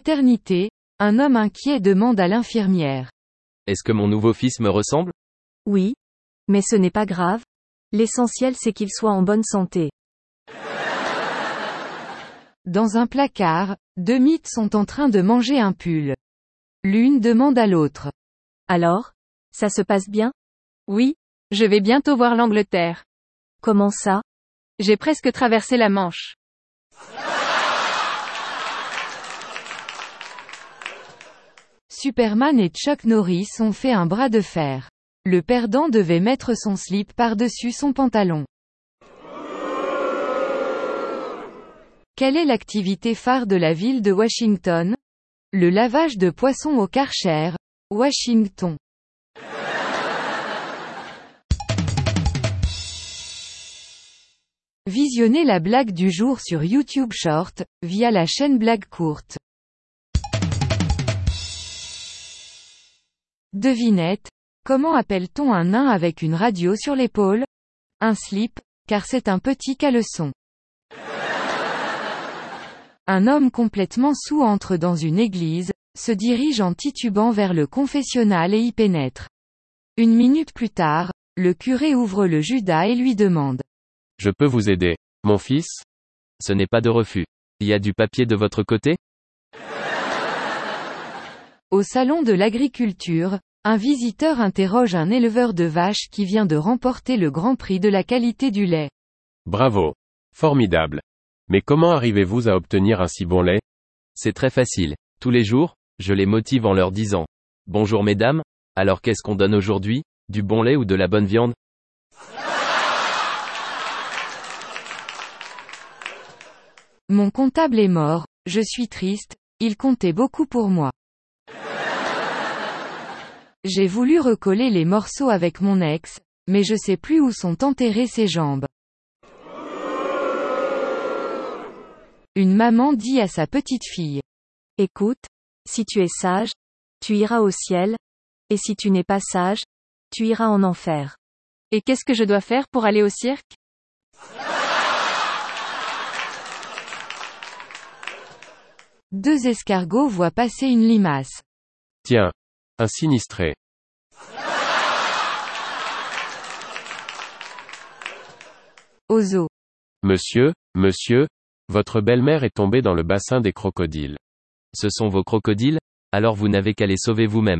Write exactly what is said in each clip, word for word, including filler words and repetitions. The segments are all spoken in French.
maternité, un homme inquiet demande à l'infirmière. Est-ce que mon nouveau fils me ressemble? Oui. Mais ce n'est pas grave. L'essentiel c'est qu'il soit en bonne santé. Dans un placard, deux mythes sont en train de manger un pull. L'une demande à l'autre. Alors? Ça se passe bien? Oui. Je vais bientôt voir l'Angleterre. Comment ça? J'ai presque traversé la Manche. Superman et Chuck Norris ont fait un bras de fer. Le perdant devait mettre son slip par-dessus son pantalon. Quelle est l'activité phare de la ville de Washington? Le lavage de poissons au Karcher, Washington. Visionnez la blague du jour sur YouTube Short, via la chaîne Blague Courte. Devinette. Comment appelle-t-on un nain avec une radio sur l'épaule? Un slip, car c'est un petit caleçon. Un homme complètement saoul entre dans une église, se dirige en titubant vers le confessionnal et y pénètre. Une minute plus tard, le curé ouvre le Judas et lui demande. Je peux vous aider, mon fils? Ce n'est pas de refus. Il y a du papier de votre côté? Au salon de l'agriculture, un visiteur interroge un éleveur de vaches qui vient de remporter le Grand Prix de la qualité du lait. Bravo. Formidable. Mais comment arrivez-vous à obtenir un si bon lait? C'est très facile. Tous les jours, je les motive en leur disant. Bonjour mesdames, alors qu'est-ce qu'on donne aujourd'hui? Du bon lait ou de la bonne viande? Mon comptable est mort, je suis triste, il comptait beaucoup pour moi. J'ai voulu recoller les morceaux avec mon ex, mais je sais plus où sont enterrées ses jambes. Une maman dit à sa petite fille. Écoute, si tu es sage, tu iras au ciel, et si tu n'es pas sage, tu iras en enfer. Et qu'est-ce que je dois faire pour aller au cirque? Deux escargots voient passer une limace. Tiens. Un sinistré. Au zoo. Monsieur, monsieur, votre belle-mère est tombée dans le bassin des crocodiles. Ce sont vos crocodiles? Alors vous n'avez qu'à les sauver vous-même.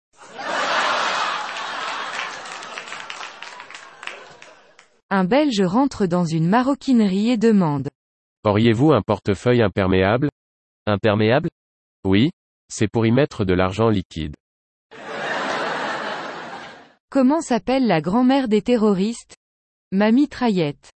Un Belge rentre dans une maroquinerie et demande. Auriez-vous un portefeuille imperméable? Imperméable? Oui. C'est pour y mettre de l'argent liquide. Comment s'appelle la grand-mère des terroristes? Ma mitraillette.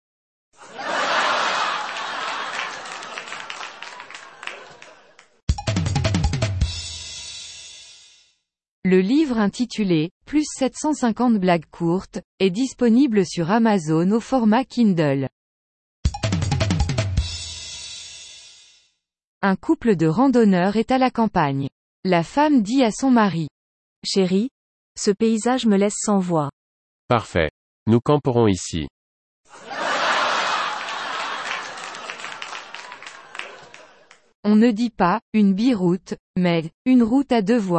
Le livre intitulé « Plus sept cent cinquante blagues courtes » est disponible sur Amazon au format Kindle. Un couple de randonneurs est à la campagne. La femme dit à son mari. Chérie, ce paysage me laisse sans voix. Parfait. Nous camperons ici. On ne dit pas « une biroute », mais « une route à deux voies ».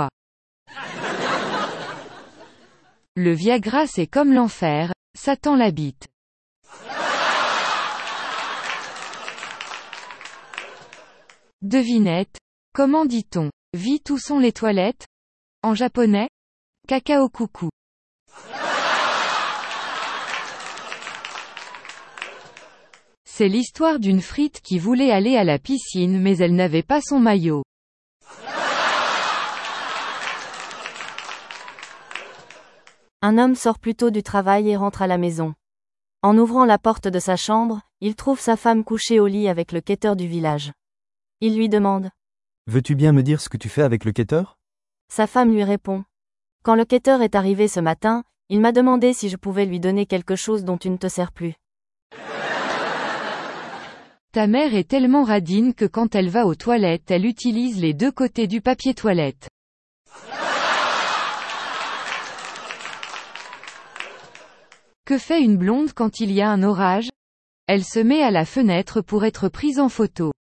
Le Viagra c'est comme l'enfer, Satan l'habite. Devinette. Comment dit-on « vite où sont les toilettes » en japonais? Kakao coucou. C'est l'histoire d'une frite qui voulait aller à la piscine mais elle n'avait pas son maillot. Un homme sort plus tôt du travail et rentre à la maison. En ouvrant la porte de sa chambre, il trouve sa femme couchée au lit avec le quêteur du village. Il lui demande. Veux-tu bien me dire ce que tu fais avec le quêteur? Sa femme lui répond. Quand le quêteur est arrivé ce matin, il m'a demandé si je pouvais lui donner quelque chose dont tu ne te sers plus. Ta mère est tellement radine que quand elle va aux toilettes elle utilise les deux côtés du papier toilette. Que fait une blonde quand il y a un orage? Elle se met à la fenêtre pour être prise en photo.